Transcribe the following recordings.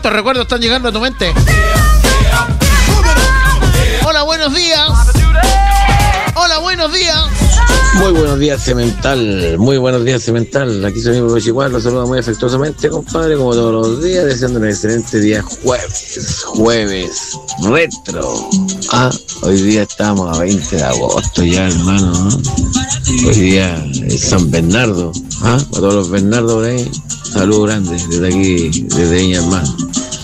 ¿Cuántos recuerdos están llegando a tu mente? Hola, buenos días. Hola, buenos días. Muy buenos días, Cemental. Muy buenos días, Cemental. Aquí soy amigo Chihuahua. Los saludo muy afectuosamente, compadre, como todos los días, deseando un excelente día jueves retro. Hoy día estamos a 20 de agosto ya, hermano, ¿no? Hoy día es San Bernardo. A todos los Bernardos por ahí, saludos grandes desde aquí, desde Viña, hermano.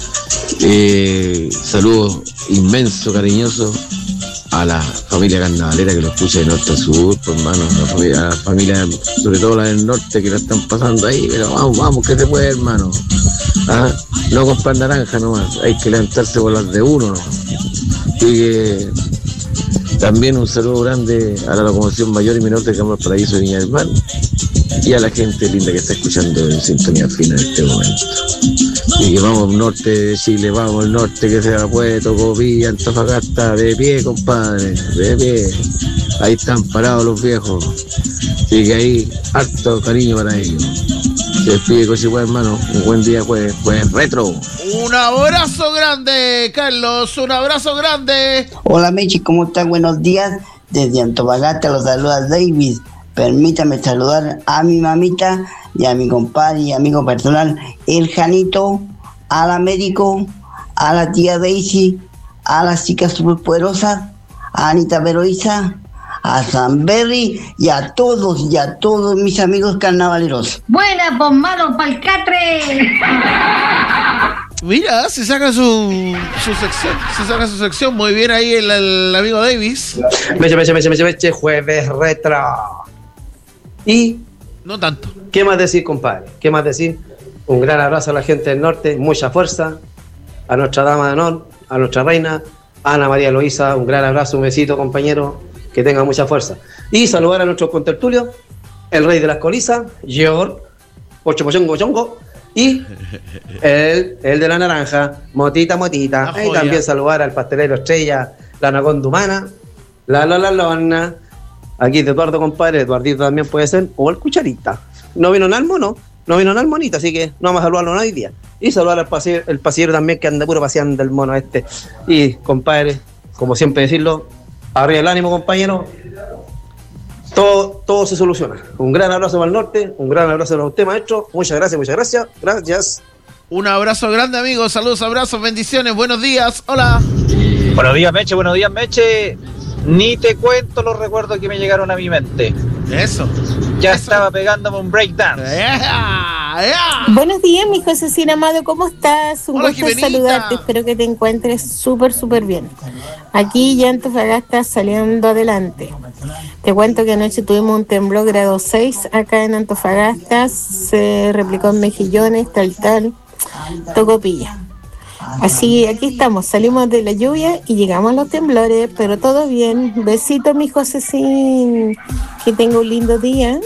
Saludos inmenso, cariñoso a la familia carnavalera que lo escucha de norte a sur, pues, hermano, a la familia, sobre todo la del norte, que la están pasando ahí, pero vamos, que se puede, hermano. No comprar naranja nomás, hay que levantarse por las de uno nomás. Y que también un saludo grande a la locomoción mayor y menor de Campo Paraíso de Viña del Mar y a la gente linda que está escuchando en sintonía fina en este momento. Y que vamos al norte de Chile, vamos al norte, que se puede, Tocopilla, Antofagasta, de pie, compadre, de pie. Ahí están parados los viejos. Así que ahí, harto cariño para ellos. Se despide Cochihuahua, hermano. Un buen día, jueves retro. Un abrazo grande, Carlos, un abrazo grande. Hola, Mechi, ¿cómo estás? Buenos días. Desde Antofagasta los saluda Davis. Permítame saludar a mi mamita y a mi compadre y amigo personal, el Janito, a la médico, a la tía Daisy, a las chicas superpoderosas, a Anita Veroiza, a San Berry y a todos mis amigos carnavaleros. Buena, pues malo pa'l catre. Mira, se saca su sección, muy bien ahí el amigo Davis. Meche, jueves retro. Y no tanto. ¿Qué más decir, compadre? ¿Qué más decir? Un gran abrazo a la gente del norte, mucha fuerza, a nuestra dama de honor, a nuestra reina, Ana María Loíza, un gran abrazo, un besito, compañero, que tenga mucha fuerza. Y saludar a nuestro contertulio, el rey de las colizas, George, Pochongo, y el de la naranja, Motita. Y también saludar al pastelero Estrella, la Anaconda Humana, la Lona. Aquí de Eduardo, compadre, Eduardito también puede ser, o el Cucharita. No vino nada el mono, no vino nada el monito, así que no vamos a saludarlo hoy día. Y saludar al pasillero también, que anda puro paseando el mono este. Y, compadre, como siempre decirlo, arriba el ánimo, compañero. Todo se soluciona. Un gran abrazo para el norte, un gran abrazo para usted, maestro. Muchas gracias. Un abrazo grande, amigos. Saludos, abrazos, bendiciones. Buenos días. Hola. Buenos días, Meche. Ni te cuento los recuerdos que me llegaron a mi mente. Eso. Estaba pegándome un breakdance. Buenos días, mi Josecina amado, ¿cómo estás? Un Hola, gusto Jimenita. saludarte, espero que te encuentres súper bien. Aquí ya Antofagasta saliendo adelante. Te cuento que anoche tuvimos un temblor grado 6 acá en Antofagasta, se replicó en Mejillones, tal, Tocopilla. Así aquí estamos, salimos de la lluvia y llegamos a los temblores, pero todo bien. Besito, mi Josecín, que tenga un lindo día.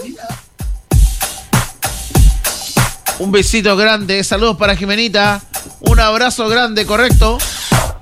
Un besito grande, saludos para Jimenita. Un abrazo grande, correcto.